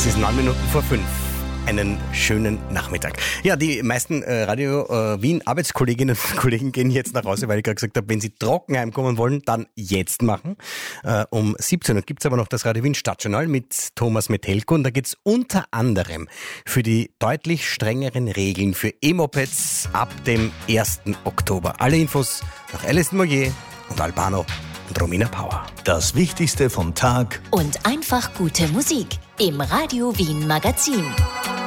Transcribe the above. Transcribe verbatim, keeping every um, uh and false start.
ist neun Minuten vor fünf. Einen schönen Nachmittag. Ja, die meisten äh, Radio äh, Wien Arbeitskolleginnen und Kollegen gehen jetzt nach Hause, weil ich gerade gesagt habe, wenn sie trocken heimkommen wollen, dann jetzt machen. Äh, um siebzehn Uhr gibt es aber noch das Radio Wien Stadtjournal mit Thomas Metelko und da geht es unter anderem für die deutlich strengeren Regeln für E-Mopeds ab dem ersten Oktober. Alle Infos nach Alison Moyer und Albano und Romina Power. Das Wichtigste vom Tag und einfach gute Musik im Radio Wien Magazin.